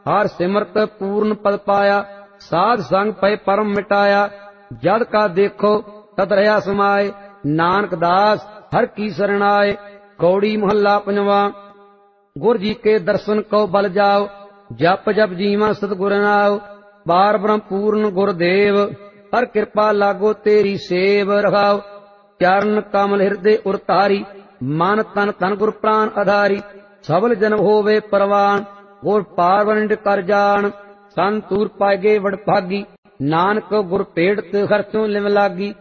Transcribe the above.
ਹਰ ਸਿਮਰਤ ਪੂਰਨ ਪਦ ਪਾਇਆ। ਸਾਧ ਸੰਗ ਪਏ ਪਰਮ ਮਿਟਾਇਆ। ਜਦ ਕਾ ਦੇਖੋ ਤਦ ਰਹਾ ਸਮਾਏ। ਨਾਨਕ ਦਾਸ ਹਰ ਕੀ ਸਰਣ ਆਏ। ਕੌੜੀ ਮਹੱਲਾ ਪੰਜਵਾਂ। ਗੁਰ ਜੀ ਕੇ ਦਰਸ਼ਨ ਕਉ ਬਲ ਜਾਓ। ਜਪ ਜਪ ਜੀਵਾਂ ਸਤਿਗੁਰ ਨਾਉ। ਪਾਰ ਬ੍ਰਹਮ ਪੂਰਨ ਗੁਰਦੇਵ। ਹਰ ਕਿਰਪਾ ਲਾਗੋ ਤੇਰੀ ਸੇਵ ਰਖਾਓ। ਚਰਨ ਕਮਲ ਹਿਰਦੇ ਉਰ ਧਾਰੀ। ਮਨ ਤਨ ਤਨ ਗੁਰ ਪ੍ਰਾਨ ਆਧਾਰੀ। ਸਬਲ ਜਨਮ ਹੋਵੇ ਪਰਵਾਨ। ਗੁਰ ਪਾਰ ਵਰਿੰਡ ਕਰ ਜਾਣ। ਸੰਤੂਰ ਪਾਇਗੇ ਵਡਭਾਗੀ। ਨਾਨਕ ਗੁਰ ਭੇਟ ਖਰਚੋਂ ਲਿਵ ਲਾਗੀ।